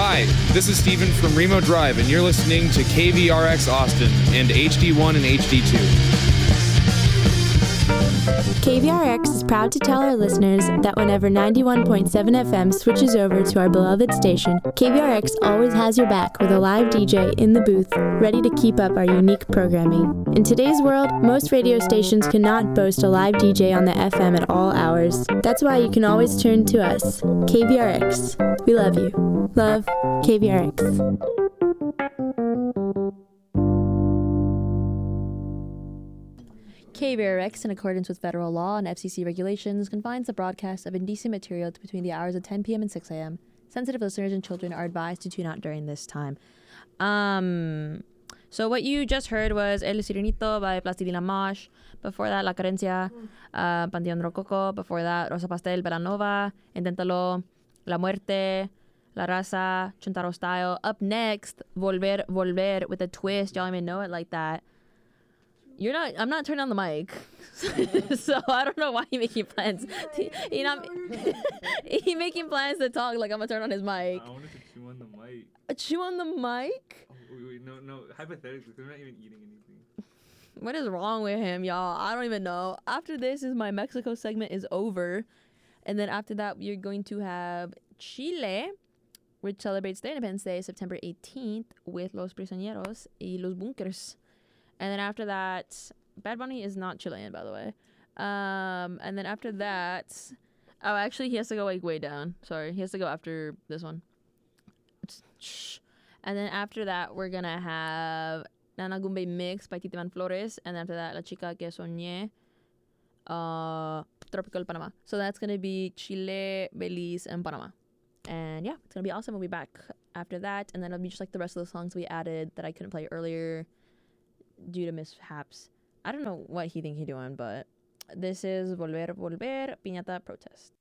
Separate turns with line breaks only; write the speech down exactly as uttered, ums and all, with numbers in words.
Hi, this is Steven from Remo Drive, and you're listening to K V R X Austin and H D one and H D two.
K V R X is proud to tell our listeners that whenever ninety-one point seven F M switches over to our beloved station, K V R X always has your back with a live D J in the booth, ready to keep up our unique programming. In today's world, most radio stations cannot boast a live D J on the F M at all hours. That's why you can always turn to us, K V R X. We love you. Love, K V R X.
K V R X, in accordance with federal law and F C C regulations, confines the broadcast of indecent material to between the hours of ten p.m. and six a.m. Sensitive listeners and children are advised to tune out during this time. Um, so what you just heard was El Sirenito by Plastilina Mosh. Before that, La Carencia, uh, Panteón Rococo. Before that, Rosa Pastel, Belanova, Inténtalo, La Muerte, La Raza, Chuntaro Style. Up next, Volver, Volver with a twist. Y'all even know it like that. You're not. I'm not turning on the mic, so I don't know why you making plans. You know, he making plans to talk like I'm gonna turn on his mic.
I wanted to chew on the mic.
A chew on the mic?
Oh, wait, wait, no, no. Hypothetically, they're not even eating anything.
What is wrong with him, y'all? I don't even know. After this is my Mexico segment is over, and then after that we're going to have Chile, which celebrates their Independence Day, September eighteenth, with Los Prisioneros y Los Bunkers. And then after that, Bad Bunny is not Chilean, by the way. Um, and then after that, oh, actually, he has to go like way down. Sorry, he has to go after this one. And then after that, we're gonna have Nana Gumbe Mix by Titiman Flores, and then after that, La Chica Que Soñé, uh, Tropical Panama. So that's gonna be Chile, Belize, and Panama. And yeah, it's gonna be awesome. We'll be back after that, and then it'll be just like the rest of the songs we added that I couldn't play earlier due to mishaps. I don't know what he think he doing, but this is Volver, Volver, Piñata Protest.